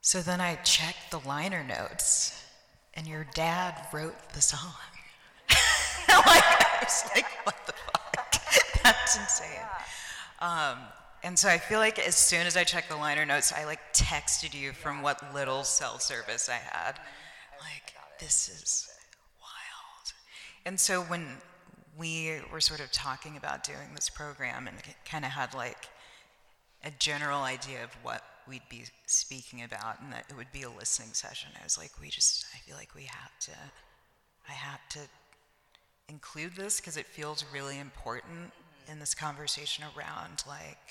So then I checked the liner notes, and your dad wrote the song. I was like, what the fuck? That's insane. And so I feel like as soon as I checked the liner notes, I texted you from what little cell service I had. Like, this is wild. And so when we were sort of talking about doing this program and kind of had a general idea of what we'd be speaking about and that it would be a listening session, I was like, I feel like I have to include this because it feels really important in this conversation around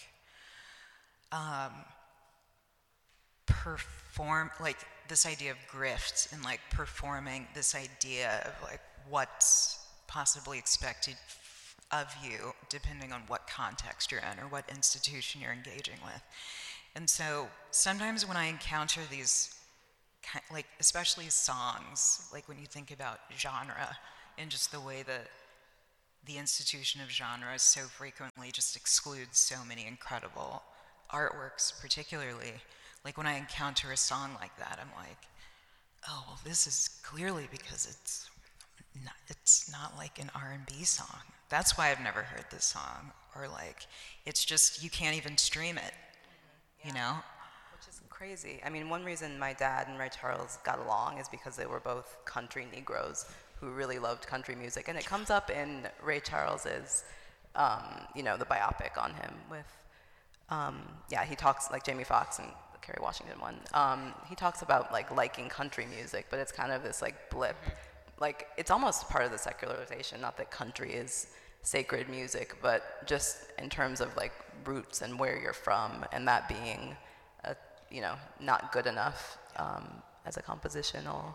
this idea of grift and performing this idea of what's possibly expected of you depending on what context you're in or what institution you're engaging with. And so sometimes when I encounter these especially songs, when you think about genre and just the way that the institution of genre so frequently just excludes so many incredible artworks, particularly, when I encounter a song like that, I'm like, oh, well, this is clearly because it's not like an R&B song. That's why I've never heard this song. Or it's just, you can't even stream it, you know? Which is crazy. I mean, one reason my dad and Ray Charles got along is because they were both country Negroes who really loved country music. And it comes up in Ray Charles's, the biopic on him with, he talks like Jamie Foxx and the Kerry Washington one. He talks about liking country music, but it's kind of this blip. It's almost part of the secularization, not that country is sacred music, but just in terms of roots and where you're from, and that being, not good enough as a compositional,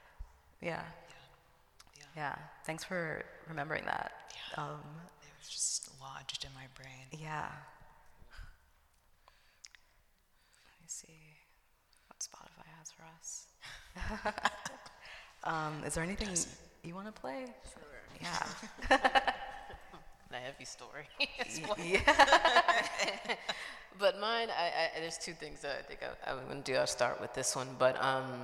yeah. Thanks for remembering that. Yeah. It was just lodged in my brain. Yeah. Let me see what Spotify has for us. Is there anything you want to play? Sure. Yeah. A heavy story. Yeah. But mine, there's two things that I think I'm going to do. I'll start with this one. But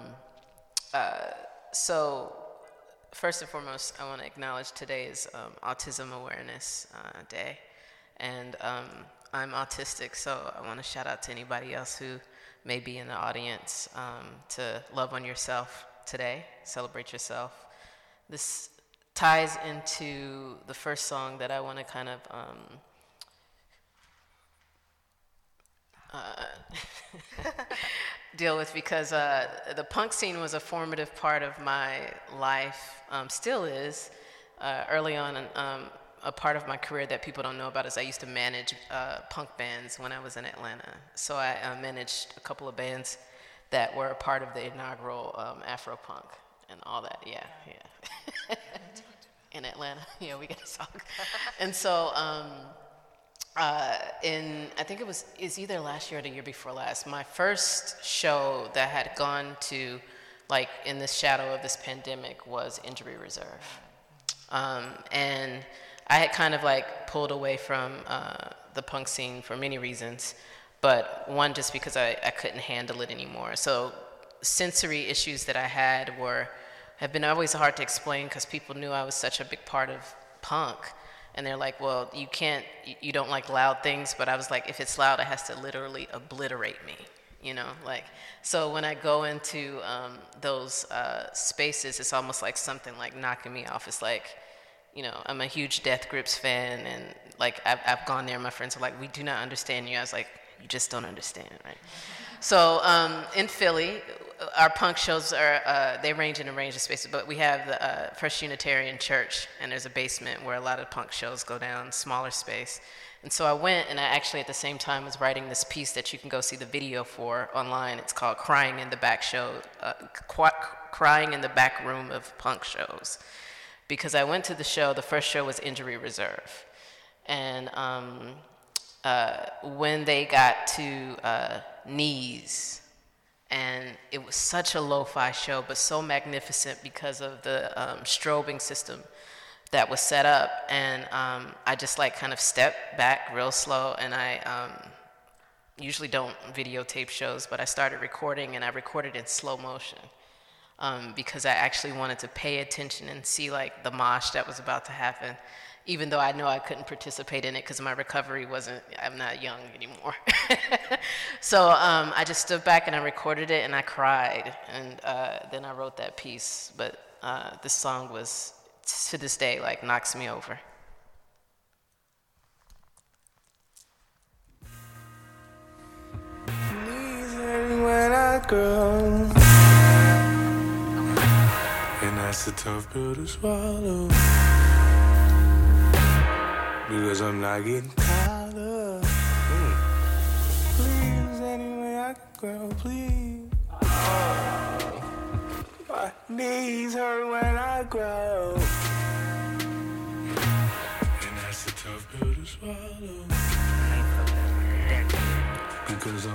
so first and foremost, I want to acknowledge today is Autism Awareness Day. And I'm autistic, so I want to shout out to anybody else who may be in the audience to love on yourself today, celebrate yourself. This ties into the first song that I want to kind of deal with, because the punk scene was a formative part of my life, still is. Early on, a part of my career that people don't know about is I used to manage punk bands when I was in Atlanta. So I managed a couple of bands that were a part of the inaugural Afro-punk and all that, yeah. In Atlanta, yeah, we got a song. And so, I think it's either last year or the year before last, my first show that had gone to, in the shadow of this pandemic was Injury Reserve. And I had kind of pulled away from the punk scene for many reasons, but one, just because I couldn't handle it anymore. So sensory issues that I had have been always hard to explain because people knew I was such a big part of punk. And they're like, well, you don't like loud things, but I was like, if it's loud, it has to literally obliterate me, So when I go into those spaces, it's almost like something knocking me off. It's I'm a huge Death Grips fan, and I've gone there, and my friends are like, we do not understand you. I was like, you just don't understand, right? So in Philly, our punk shows they range in a range of spaces, but we have the First Unitarian Church, and there's a basement where a lot of punk shows go down, smaller space. And so I went, and I actually at the same time was writing this piece that you can go see the video for online. It's called Crying in the Back Crying in the Back Room of Punk Shows. Because I went to the show, the first show was Injury Reserve. And when they got to Knees, and it was such a lo-fi show, but so magnificent because of the strobing system that was set up. And I just kind of stepped back real slow, and usually don't videotape shows, but I started recording, and I recorded in slow motion because I actually wanted to pay attention and see like the mosh that was about to happen, even though I know I couldn't participate in it because my recovery wasn't, I'm not young anymore. So I just stood back and I recorded it and I cried, and then I wrote that piece. But this song was, to this day, like knocks me over. When I grow, and that's a tough pill to swallow, because I'm not getting taller. Please, anyway I can grow, please. My knees hurt when I grow, and that's a tough pill to swallow.